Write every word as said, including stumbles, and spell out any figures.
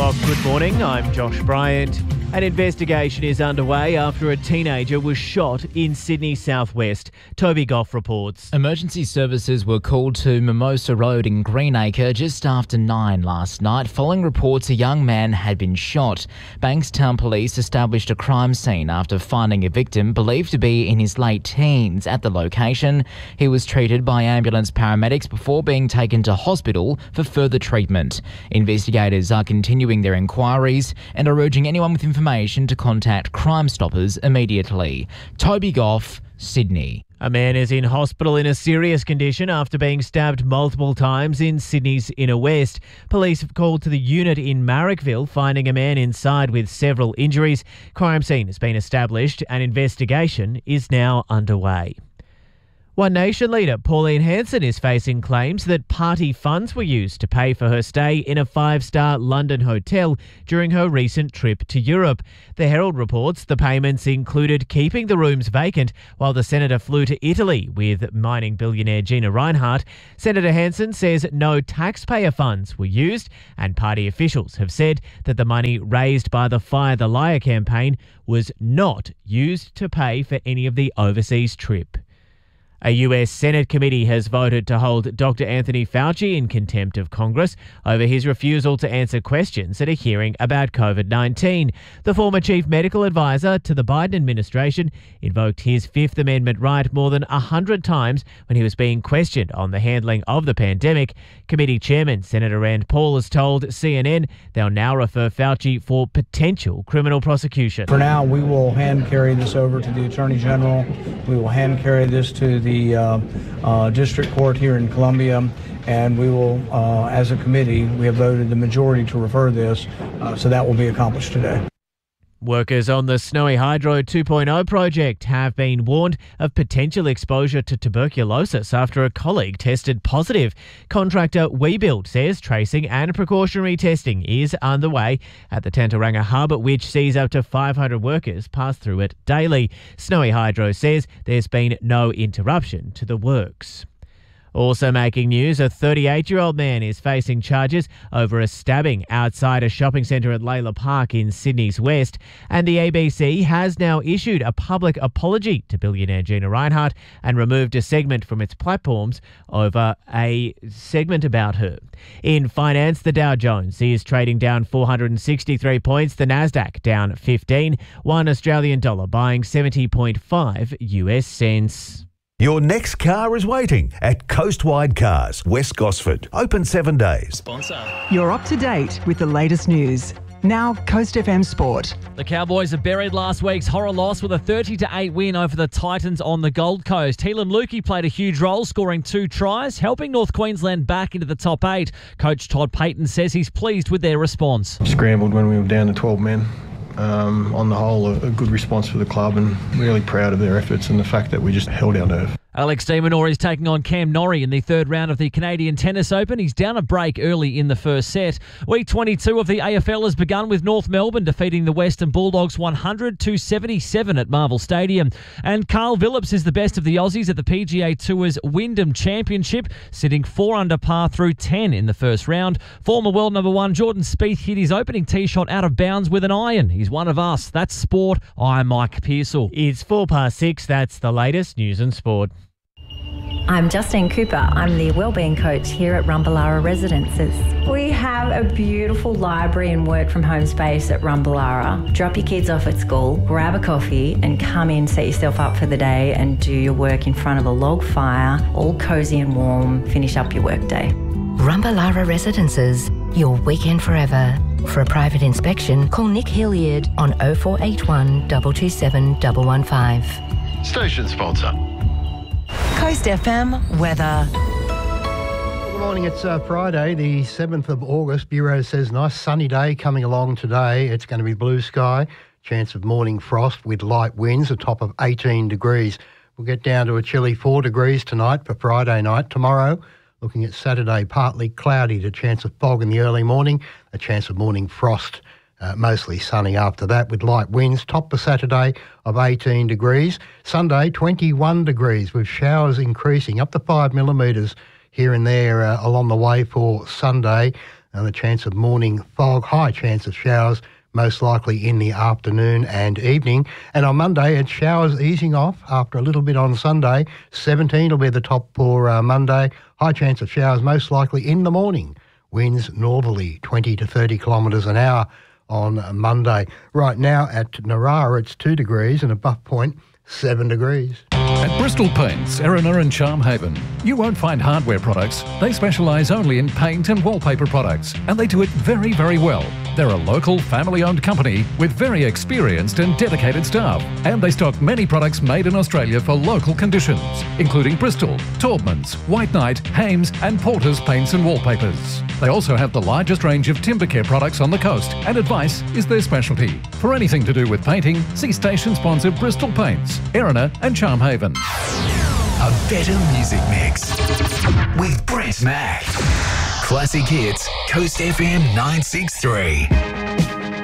o'clock. Good morning, I'm Josh Bryant. An investigation is underway after a teenager was shot in Sydney southwest. Toby Goff reports. Emergency services were called to Mimosa Road in Greenacre just after nine last night following reports a young man had been shot. Bankstown Police established a crime scene after finding a victim believed to be in his late teens at the location. He was treated by ambulance paramedics before being taken to hospital for further treatment. Investigators are continuing their inquiries and are urging anyone with information to contact Crime Stoppers immediately. Toby Goff, Sydney. A man is in hospital in a serious condition after being stabbed multiple times in Sydney's inner west. Police have called to the unit in Marrickville, finding a man inside with several injuries. Crime scene has been established. An investigation is now underway. One Nation leader Pauline Hanson is facing claims that party funds were used to pay for her stay in a five-star London hotel during her recent trip to Europe. The Herald reports the payments included keeping the rooms vacant while the senator flew to Italy with mining billionaire Gina Rinehart. Senator Hanson says no taxpayer funds were used, and party officials have said that the money raised by the Fire the Liar campaign was not used to pay for any of the overseas trip. A U S Senate committee has voted to hold Doctor Anthony Fauci in contempt of Congress over his refusal to answer questions at a hearing about COVID nineteen. The former chief medical advisor to the Biden administration invoked his Fifth Amendment right more than one hundred times when he was being questioned on the handling of the pandemic. Committee chairman Senator Rand Paul has told C N N they'll now refer Fauci for potential criminal prosecution. For now, we will hand carry this over to the Attorney General. We will hand carry this to the the uh, uh, district court here in Columbia, and we will, uh, as a committee, we have voted the majority to refer this, uh, so that will be accomplished today. Workers on the Snowy Hydro two point oh project have been warned of potential exposure to tuberculosis after a colleague tested positive. Contractor WeBuild says tracing and precautionary testing is underway at the Tantaranga Hub, which sees up to five hundred workers pass through it daily. Snowy Hydro says there's been no interruption to the works. Also making news, a thirty-eight-year-old man is facing charges over a stabbing outside a shopping centre at Layla Park in Sydney's west, and the A B C has now issued a public apology to billionaire Gina Rinehart and removed a segment from its platforms over a segment about her. In finance, the Dow Jones is trading down four hundred sixty-three points, the Nasdaq down fifteen, one Australian dollar buying seventy point five U S cents. Your next car is waiting at Coastwide Cars, West Gosford. Open seven days. Sponsor. You're up to date with the latest news. Now, Coast F M Sport. The Cowboys have buried last week's horror loss with a thirty to eight win over the Titans on the Gold Coast. Helam Lukey played a huge role, scoring two tries, helping North Queensland back into the top eight. Coach Todd Payton says he's pleased with their response. Scrambled when we were down to twelve men. Um, on the whole, a, a good response for the club, and really proud of their efforts and the fact that we just held our nerve. Alex de Minaur is taking on Cam Norrie in the third round of the Canadian Tennis Open. He's down a break early in the first set. Week twenty-two of the A F L has begun with North Melbourne defeating the Western Bulldogs one hundred to seventy-seven at Marvel Stadium. And Carl Phillips is the best of the Aussies at the P G A Tour's Wyndham Championship, sitting four under par through ten in the first round. Former world number one Jordan Spieth hit his opening tee shot out of bounds with an iron. He's one of us. That's sport. I'm Mike Pearsall. It's four past six. That's the latest news and sport. I'm Justine Cooper. I'm the Wellbeing Coach here at Rumballara Residences. We have a beautiful library and work from home space at Rumballara. Drop your kids off at school, grab a coffee and come in, set yourself up for the day and do your work in front of a log fire, all cosy and warm, finish up your workday. Rumballara Residences, your weekend forever. For a private inspection, call Nick Hilliard on oh four eight one, two two seven, one one five. Station sponsor. Coast F M weather. Good morning, it's uh, Friday the seventh of August. Bureau says nice sunny day coming along today. It's going to be blue sky, chance of morning frost with light winds, a top of eighteen degrees. We'll get down to a chilly four degrees tonight for Friday night. Tomorrow, looking at Saturday, partly cloudy to chance of fog in the early morning, a chance of morning frost. Uh, mostly sunny after that with light winds. Top for Saturday of eighteen degrees. Sunday, twenty-one degrees with showers increasing up to five millimetres here and there uh, along the way for Sunday. and a chance of morning fog, high chance of showers, most likely in the afternoon and evening. And on Monday, it's showers easing off after a little bit on Sunday. seventeen will be the top for uh, Monday. High chance of showers, most likely in the morning. Winds northerly, twenty to thirty kilometres an hour on Monday. Right now at Narara, it's two degrees, and at Buff Point, seven degrees. At Bristol Paints, Erina and Charmhaven, you won't find hardware products. They specialise only in paint and wallpaper products, and they do it very, very well. They're a local, family-owned company with very experienced and dedicated staff, and they stock many products made in Australia for local conditions, including Bristol, Taubmans, White Knight, Hames and Porter's paints and wallpapers. They also have the largest range of timber care products on the coast, and advice is their specialty. For anything to do with painting, see station sponsor Bristol Paints, Erina and Charmhaven. A better music mix with Brett Mack. Classic Hits, Coast F M nine six three.